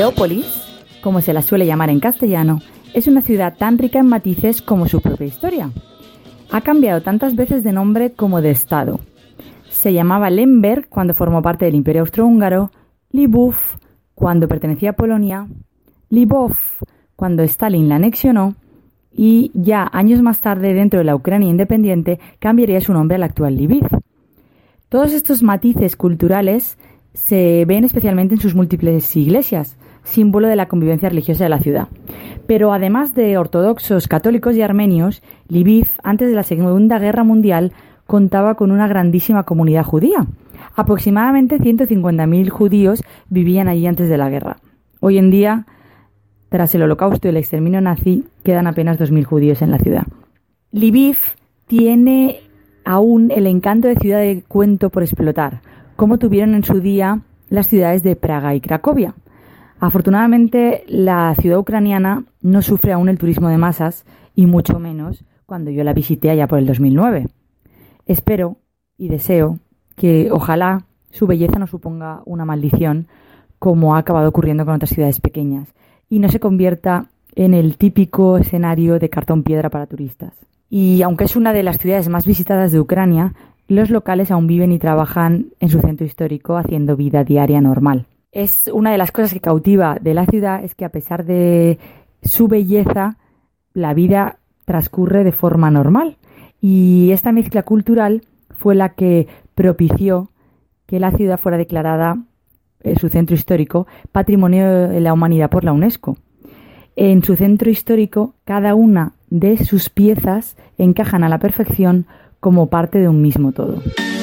Leópolis, como se la suele llamar en castellano, es una ciudad tan rica en matices como su propia historia. Ha cambiado tantas veces de nombre como de estado. Se llamaba Lemberg cuando formó parte del Imperio Austrohúngaro, Lvów cuando pertenecía a Polonia, Lvov cuando Stalin la anexionó y ya años más tarde, dentro de la Ucrania independiente, cambiaría su nombre al actual Lviv. Todos estos matices culturales se ven especialmente en sus múltiples iglesias, símbolo de la convivencia religiosa de la ciudad. Pero además de ortodoxos, católicos y armenios, Lviv, antes de la Segunda Guerra Mundial, contaba con una grandísima comunidad judía. Aproximadamente 150.000 judíos vivían allí antes de la guerra. Hoy en día, tras el Holocausto y el exterminio nazi, quedan apenas 2.000 judíos en la ciudad. Lviv tiene aún el encanto de ciudad de cuento por explotar, como tuvieron en su día las ciudades de Praga y Cracovia. Afortunadamente, la ciudad ucraniana no sufre aún el turismo de masas, y mucho menos cuando yo la visité allá por el 2009. Espero y deseo que ojalá su belleza no suponga una maldición, como ha acabado ocurriendo con otras ciudades pequeñas, y no se convierta en el típico escenario de cartón-piedra para turistas. Y aunque es una de las ciudades más visitadas de Ucrania, los locales aún viven y trabajan en su centro histórico haciendo vida diaria normal. Es una de las cosas que cautiva de la ciudad, es que a pesar de su belleza, la vida transcurre de forma normal. Y esta mezcla cultural fue la que propició que la ciudad fuera declarada, su centro histórico, Patrimonio de la Humanidad por la UNESCO. En su centro histórico, cada una de sus piezas encajan a la perfección como parte de un mismo todo.